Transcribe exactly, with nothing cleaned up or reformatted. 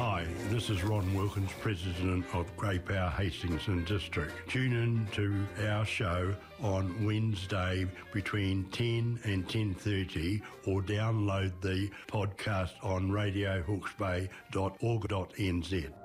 Hi, this is Ron Wilkins, President of Grey Power Hastings and District. Tune in to our show on Wednesday between ten and ten thirty or download the podcast on radio hawke's bay dot org dot n z.